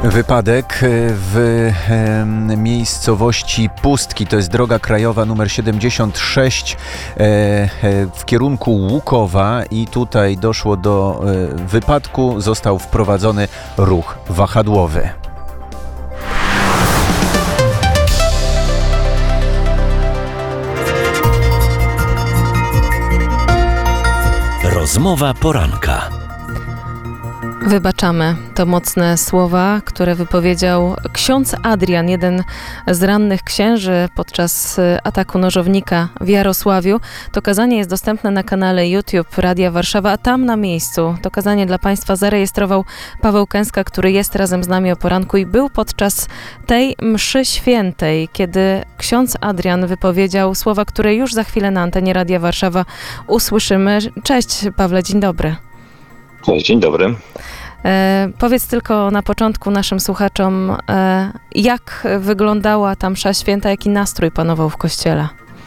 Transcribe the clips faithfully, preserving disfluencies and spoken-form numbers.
Wypadek w miejscowości Pustki, to jest droga krajowa numer siedemdziesiąt sześć w kierunku Łukowa i tutaj doszło do wypadku, został wprowadzony ruch wahadłowy. Rozmowa poranka. Wybaczamy. To mocne słowa, które wypowiedział ksiądz Adrian, jeden z rannych księży podczas ataku nożownika w Jarosławiu. To kazanie jest dostępne na kanale YouTube Radia Warszawa, a tam na miejscu to kazanie dla Państwa zarejestrował Paweł Kęska, który jest razem z nami o poranku i był podczas tej mszy świętej, kiedy ksiądz Adrian wypowiedział słowa, które już za chwilę na antenie Radia Warszawa usłyszymy. Cześć Pawle, dzień dobry. Cześć, dzień dobry. E, powiedz tylko na początku naszym słuchaczom, e, jak wyglądała ta msza święta, jaki nastrój panował w kościele?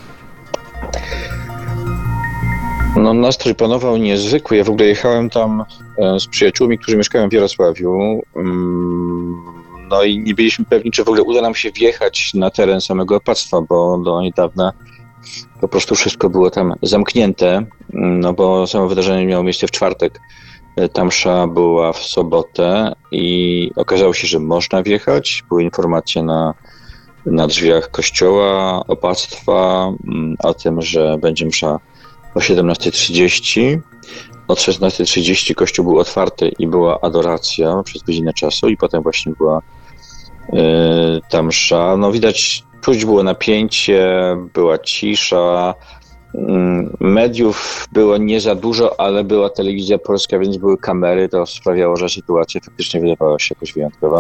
No, nastrój panował niezwykły. Ja w ogóle jechałem tam e, z przyjaciółmi, którzy mieszkają w Jarosławiu. Mm, no i nie byliśmy pewni, czy w ogóle uda nam się wjechać na teren samego opactwa, bo do niedawna po prostu wszystko było tam zamknięte, no bo samo wydarzenie miało miejsce w czwartek. Ta msza była w sobotę i okazało się, że można wjechać. Były informacje na, na drzwiach kościoła, opactwa o tym, że będzie msza o siedemnasta trzydzieści. Od szesnasta trzydzieści kościół był otwarty i była adoracja przez godzinę czasu i potem właśnie była yy, ta msza. No widać, czuć było napięcie, była cisza. Mediów było nie za dużo, ale była telewizja polska, więc były kamery. To sprawiało, że sytuacja faktycznie wydawała się jakoś wyjątkowa.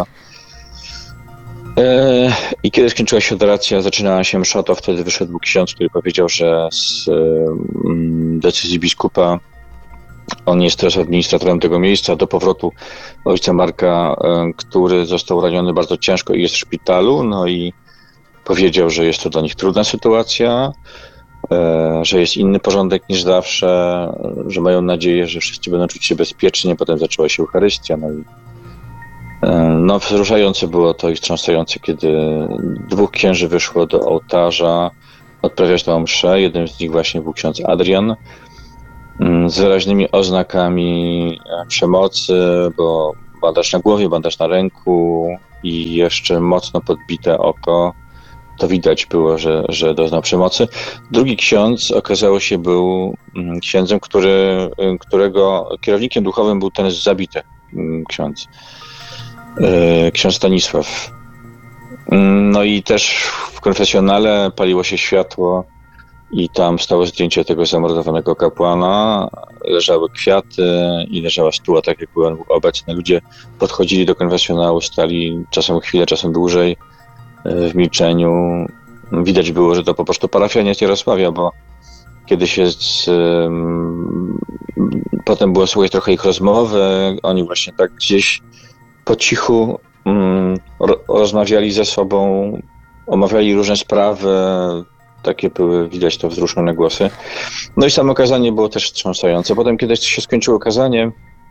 I kiedy skończyła się adoracja, zaczynała się msza, to wtedy wyszedł ksiądz, który powiedział, że z decyzji biskupa, on jest też administratorem tego miejsca, do powrotu ojca Marka, który został raniony bardzo ciężko i jest w szpitalu, no i powiedział, że jest to dla nich trudna sytuacja, że jest inny porządek niż zawsze, że mają nadzieję, że wszyscy będą czuć się bezpiecznie. Potem zaczęła się Eucharystia. No i no, wzruszające było to i wstrząsające, kiedy dwóch księży wyszło do ołtarza odprawiać tę mszę. Jeden z nich właśnie był ksiądz Adrian z wyraźnymi oznakami przemocy, bo bandaż na głowie, bandaż na ręku i jeszcze mocno podbite oko. To widać było, że, że doznał przemocy. Drugi ksiądz okazało się był księdzem, który, którego kierownikiem duchowym był ten zabity ksiądz, ksiądz Stanisław. No i też w konfesjonale paliło się światło i tam stało zdjęcie tego zamordowanego kapłana, leżały kwiaty i leżała stuła, tak jak był obecny. Ludzie podchodzili do konfesjonału, stali czasem chwilę, czasem dłużej w milczeniu. Widać było, że to po prostu parafianie z Jarosławia, bo kiedyś jest, um, potem było słuchać trochę ich rozmowy, oni właśnie tak gdzieś po cichu um, ro, rozmawiali ze sobą, omawiali różne sprawy, takie były, widać to wzruszone głosy. No i samo kazanie było też wstrząsające. Potem, kiedy się skończyło kazanie,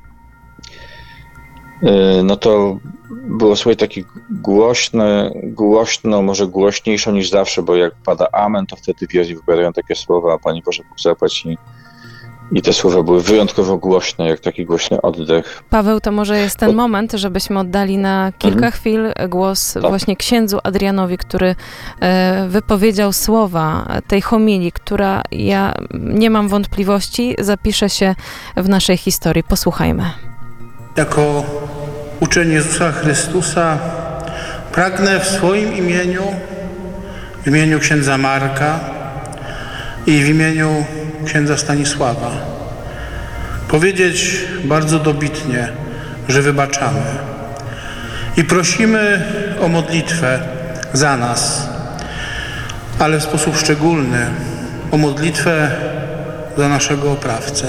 no to było słuchaj takie głośne, głośno, może głośniejsze niż zawsze, bo jak pada amen, to wtedy wiozi wypowiadają takie słowa, a Pani Boże Bóg zapłać i, i te słowa były wyjątkowo głośne, jak taki głośny oddech. Paweł, to może jest ten moment, żebyśmy oddali na kilka mhm. chwil głos tak. właśnie księdzu Adrianowi, który e, wypowiedział słowa tej homilii, która, ja nie mam wątpliwości, zapisze się w naszej historii. Posłuchajmy. Jako uczeń Jezusa Chrystusa pragnę w swoim imieniu, w imieniu księdza Marka i w imieniu księdza Stanisława powiedzieć bardzo dobitnie, że wybaczamy i prosimy o modlitwę za nas, ale w sposób szczególny o modlitwę za naszego oprawcę.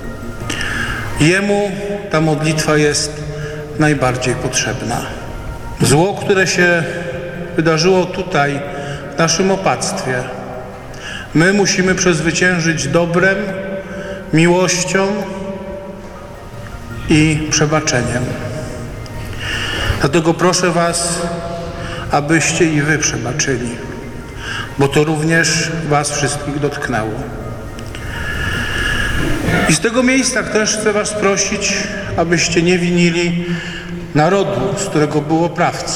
Jemu ta modlitwa jest najbardziej potrzebna. Zło, które się wydarzyło tutaj, w naszym opactwie, my musimy przezwyciężyć dobrem, miłością i przebaczeniem. Dlatego proszę was, abyście i wy przebaczyli, bo to również was wszystkich dotknęło. I z tego miejsca też chcę was prosić, abyście nie winili narodu, z którego był oprawca,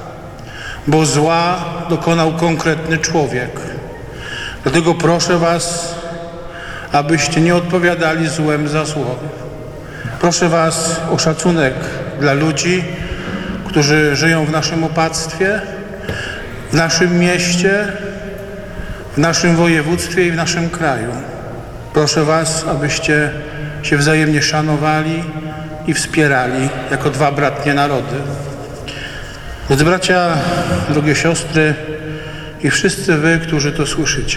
bo zła dokonał konkretny człowiek. Dlatego proszę was, abyście nie odpowiadali złem za zło. Proszę was o szacunek dla ludzi, którzy żyją w naszym opactwie, w naszym mieście, w naszym województwie i w naszym kraju. Proszę was, abyście się wzajemnie szanowali i wspierali jako dwa bratnie narody. Drodzy bracia, drogie siostry i wszyscy wy, którzy to słyszycie,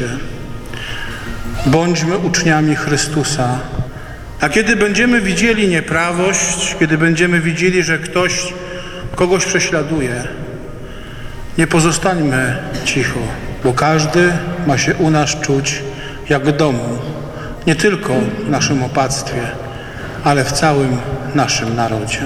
bądźmy uczniami Chrystusa. A kiedy będziemy widzieli nieprawość, kiedy będziemy widzieli, że ktoś kogoś prześladuje, nie pozostańmy cicho, bo każdy ma się u nas czuć jak w domu. Nie tylko w naszym opactwie, ale w całym naszym narodzie.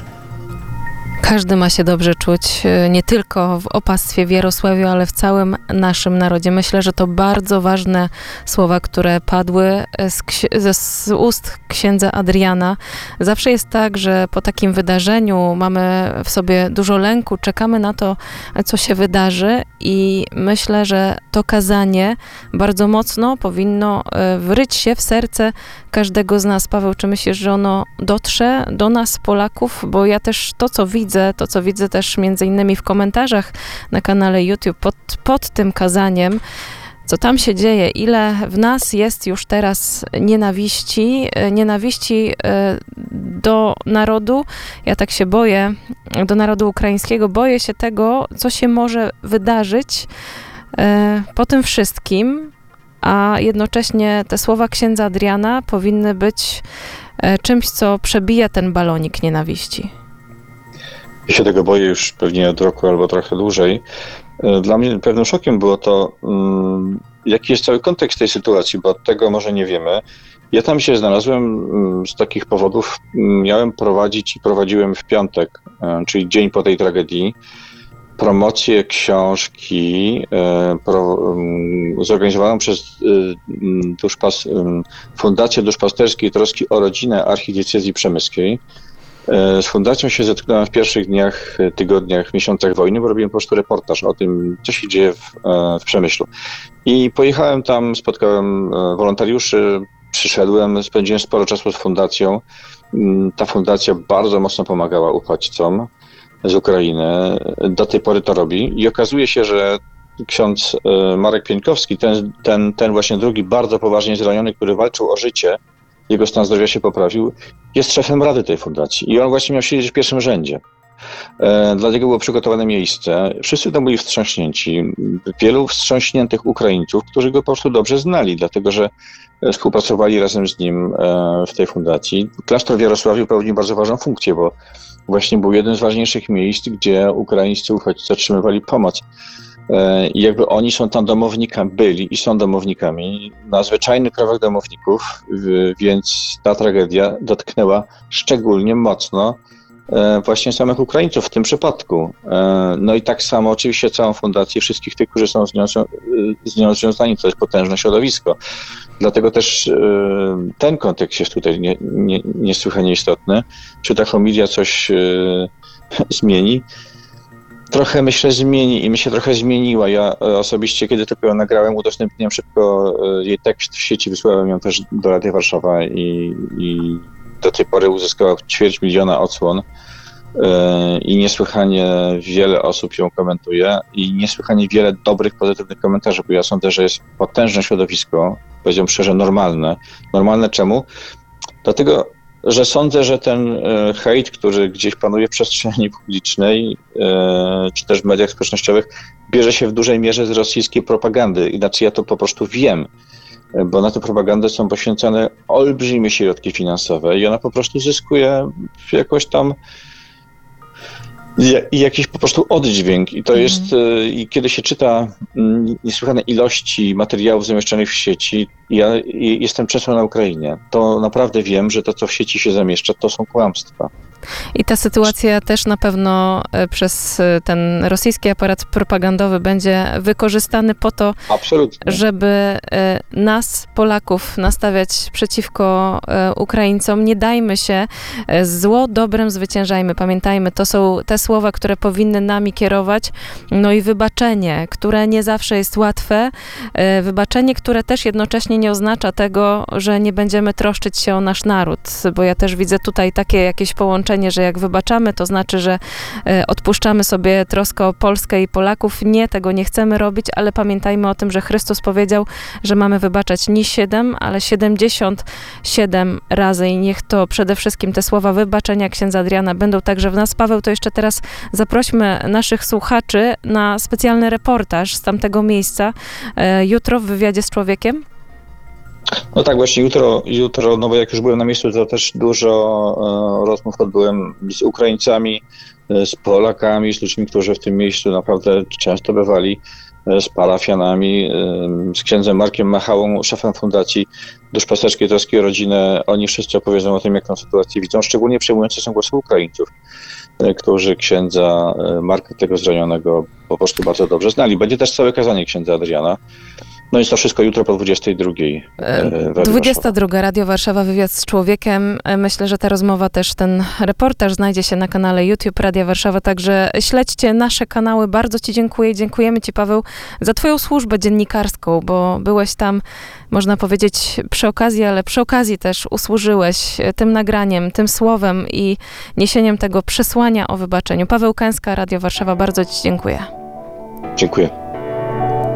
Każdy ma się dobrze czuć, nie tylko w opactwie w Jarosławiu, ale w całym naszym narodzie. Myślę, że to bardzo ważne słowa, które padły z, ksi- z ust księdza Adriana. Zawsze jest tak, że po takim wydarzeniu mamy w sobie dużo lęku, czekamy na to, co się wydarzy i myślę, że to kazanie bardzo mocno powinno wryć się w serce każdego z nas. Paweł, czy myślisz, że ono dotrze do nas, Polaków? Bo ja też to, co widzę, to, co widzę też między innymi w komentarzach na kanale YouTube pod, pod tym kazaniem, co tam się dzieje, ile w nas jest już teraz nienawiści, nienawiści do narodu. Ja tak się boję, do narodu ukraińskiego, boję się tego, co się może wydarzyć po tym wszystkim, a jednocześnie te słowa księdza Adriana powinny być czymś, co przebija ten balonik nienawiści. Ja się tego boję już pewnie od roku albo trochę dłużej. Dla mnie pewnym szokiem było to, jaki jest cały kontekst tej sytuacji, bo tego może nie wiemy. Ja tam się znalazłem z takich powodów. Miałem prowadzić i prowadziłem w piątek, czyli dzień po tej tragedii, promocję książki pro, zorganizowaną przez duszpas, Fundację Duszpasterskiej Troski o Rodzinę Archidiecezji Przemyskiej. Z fundacją się zetknąłem w pierwszych dniach, tygodniach, miesiącach wojny, bo robiłem po prostu reportaż o tym, co się dzieje w, w Przemyślu. I pojechałem tam, spotkałem wolontariuszy, przyszedłem, spędziłem sporo czasu z fundacją. Ta fundacja bardzo mocno pomagała uchodźcom z Ukrainy. Do tej pory to robi i okazuje się, że ksiądz Marek Pieńkowski, ten, ten, ten właśnie drugi bardzo poważnie zraniony, który walczył o życie, jego stan zdrowia się poprawił, jest szefem rady tej fundacji i on właśnie miał siedzieć w pierwszym rzędzie. E, dlatego było przygotowane miejsce. Wszyscy tam byli wstrząśnięci. Wielu wstrząśniętych Ukraińców, którzy go po prostu dobrze znali, dlatego że współpracowali razem z nim e, w tej fundacji. Klasztor w Jarosławiu pełni bardzo ważną funkcję, bo właśnie był jeden z ważniejszych miejsc, gdzie ukraińscy uchodźcy otrzymywali pomoc. I jakby oni są tam domownikami, byli i są domownikami na zwyczajnych prawach domowników, więc ta tragedia dotknęła szczególnie mocno właśnie samych Ukraińców w tym przypadku. No i tak samo oczywiście całą fundację, wszystkich tych, którzy są z nią, z nią związani, to jest potężne środowisko. Dlatego też ten kontekst jest tutaj nie, nie, niesłychanie istotny. Czy ta homilia coś zmieni? Trochę, myślę, zmieni i mi się trochę zmieniła. Ja osobiście, kiedy tylko ją nagrałem, udostępniłem szybko jej tekst w sieci, wysłałem ją też do Radia Warszawa i, i do tej pory uzyskała ćwierć miliona odsłon i niesłychanie wiele osób ją komentuje i niesłychanie wiele dobrych, pozytywnych komentarzy, bo ja sądzę, że jest potężne środowisko, powiedziałbym szczerze, normalne. Normalne czemu? Dlatego, że sądzę, że ten hejt, który gdzieś panuje w przestrzeni publicznej, czy też w mediach społecznościowych, bierze się w dużej mierze z rosyjskiej propagandy. Inaczej ja to po prostu wiem, bo na tę propagandę są poświęcane olbrzymie środki finansowe i ona po prostu zyskuje jakoś tam i jakiś po prostu oddźwięk. I to mm. jest, i kiedy się czyta niesłychane ilości materiałów zamieszczanych w sieci, ja jestem często na Ukrainie, to naprawdę wiem, że to, co w sieci się zamieszcza, to są kłamstwa. I ta sytuacja też na pewno e, przez e, ten rosyjski aparat propagandowy będzie wykorzystany po to, Absolutnie. żeby e, nas, Polaków, nastawiać przeciwko e, Ukraińcom. Nie dajmy się, e, zło dobrem zwyciężajmy. Pamiętajmy, to są te słowa, które powinny nami kierować. No i wybaczenie, które nie zawsze jest łatwe. E, wybaczenie, które też jednocześnie nie oznacza tego, że nie będziemy troszczyć się o nasz naród, bo ja też widzę tutaj takie jakieś połączenie, że jak wybaczamy, to znaczy, że e, odpuszczamy sobie troskę o Polskę i Polaków. Nie, tego nie chcemy robić, ale pamiętajmy o tym, że Chrystus powiedział, że mamy wybaczać nie siedem, ale siedemdziesiąt siedem razy i niech to przede wszystkim te słowa wybaczenia księdza Adriana będą także w nas. Paweł, to jeszcze teraz zaprośmy naszych słuchaczy na specjalny reportaż z tamtego miejsca. E, jutro w wywiadzie z człowiekiem. No tak, właśnie jutro, jutro, no bo jak już byłem na miejscu, to też dużo e, rozmów odbyłem z Ukraińcami, e, z Polakami, z ludźmi, którzy w tym miejscu naprawdę często bywali, e, z parafianami, e, z księdzem Markiem Machałą, szefem Fundacji Duszpasterskiej Troski o Rodzinę. Oni wszyscy opowiedzą o tym, jak tę sytuację widzą. Szczególnie przejmujące są głosy Ukraińców, e, którzy księdza e, Marka, tego zranionego, po prostu bardzo dobrze znali. Będzie też całe kazanie księdza Adriana. No i to wszystko jutro po dwudziestej drugiej. dwudziesta druga Radio Warszawa, wywiad z człowiekiem. Myślę, że ta rozmowa, też ten reportaż znajdzie się na kanale YouTube Radia Warszawa, także śledźcie nasze kanały. Bardzo Ci dziękuję. Dziękujemy Ci, Paweł, za Twoją służbę dziennikarską, bo byłeś tam, można powiedzieć, przy okazji, ale przy okazji też usłużyłeś tym nagraniem, tym słowem i niesieniem tego przesłania o wybaczeniu. Paweł Kęska, Radio Warszawa, bardzo Ci dziękuję. Dziękuję.